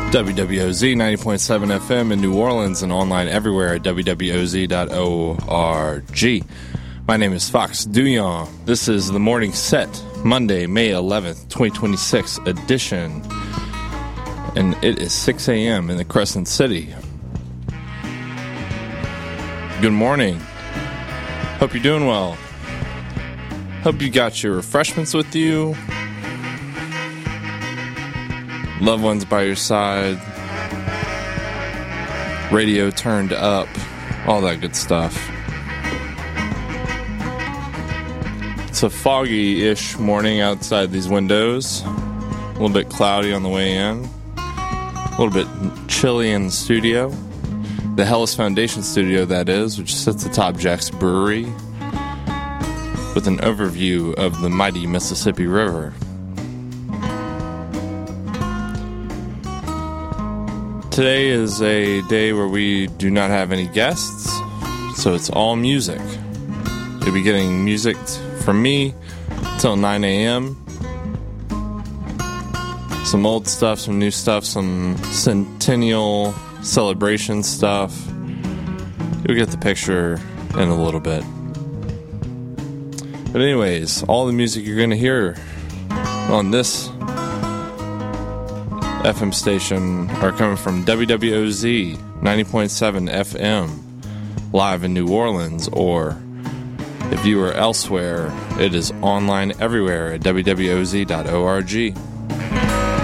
WWOZ 90.7 FM in New Orleans and online everywhere at www.oz.org. My name is Fox Duyon. This is the Morning Set, Monday, May 11th, 2026 edition. And it is 6 a.m. in the Crescent City. Good morning. Hope you're doing well. Hope you got your refreshments with you. Loved ones by your side. Radio turned up. All that good stuff. It's a foggy-ish morning outside these windows. A little bit cloudy on the way in. A little bit chilly in the studio. The Hellas Foundation studio, that is, which sits atop Jack's Brewery, with an overview of the mighty Mississippi River. Today is a day where we do not have any guests, so it's all music. You'll be getting music from me till 9 a.m. Some old stuff, some new stuff, some centennial celebration stuff. You'll get the picture in a little bit. But anyways, all the music you're going to hear on this FM station are coming from WWOZ 90.7 FM, live in New Orleans, or if you are elsewhere, it is online everywhere at www.oz.org.